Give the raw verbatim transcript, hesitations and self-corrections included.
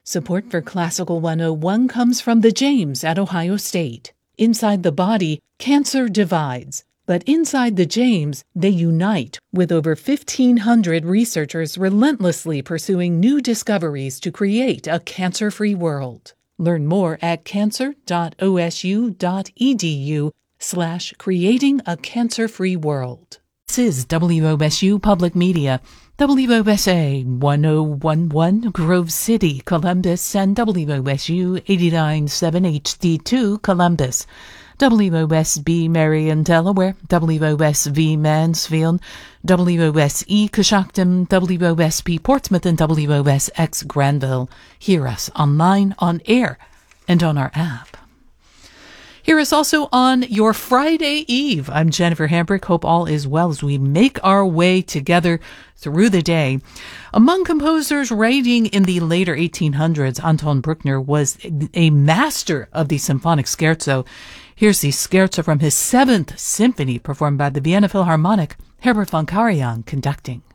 Support for Classical one oh one comes from the James at Ohio State. Inside the body, cancer divides, but inside the James, they unite, with over fifteen hundred researchers relentlessly pursuing new discoveries to create a cancer-free world. Learn more at cancer.osu.edu slash creating a cancer-free world. This is W O S U Public Media, W O S A one oh one one Grove City, Columbus, and W O S U eighty-nine point seven H D two Columbus, W O S B Marion, Delaware, W O S V Mansfield, W O S E Coshocton, W O S P Portsmouth, and W O S X Granville. Hear us online, on air, and on our app. Hear us also on your Friday Eve. I'm Jennifer Hambrick. Hope all is well as we make our way together through the day. Among composers writing in the later eighteen hundreds, Anton Bruckner was a master of the symphonic scherzo. Here's the scherzo from his seventh symphony performed by the Vienna Philharmonic, Herbert von Karajan conducting.